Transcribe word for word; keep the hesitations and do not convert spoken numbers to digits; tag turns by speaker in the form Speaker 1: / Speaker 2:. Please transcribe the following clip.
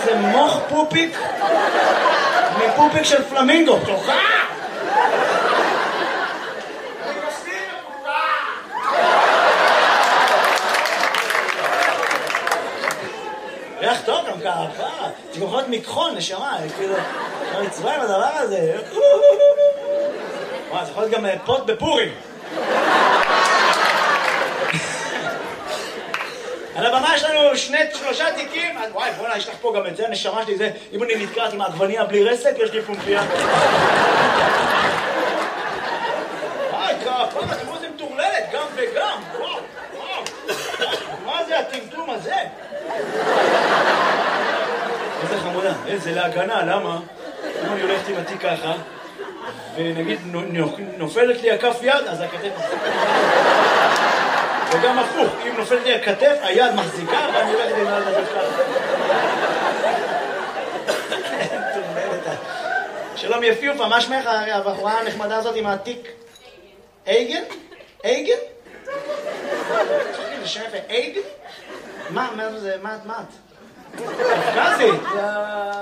Speaker 1: זה מוח פופיק מפופיק של פלמינגו. תוכה! ריח טוב גם ככה, זה גם יכול להיות מכחול, נשמה, כאילו, לא נצבע עם הדבר הזה. וואי, זה יכול להיות גם פוט בפורים. על הבמה יש לנו שני, שלושה תיקים, וואי, בוא'נה, יש לך פה גם את זה, הנשמה שלי זה, אם אני נתקעת עם העגבניה בלי רסק, יש לי פומפיה. וואי, כפה, תראו זה מטורללת, גם וגם, וואו, וואו. מה זה הטמטום הזה? איזה חמודה, איזה להגנה, למה? אם אני הולכת עם התיק ככה, ונגיד נופלת לי הכף יד, אז הכתף מחזיקה. וגם הפוך, אם נופלת לי הכתף, היד מחזיקה, ואני הולכת עם היד לדבר ככה. שלום יפיופה, מה שמך הבחורה הנחמדה הזאת עם התיק? אייגן? אייגן? זה שם יפה, אייגן? מה, מה זה, מה את? מה את? קפקזית!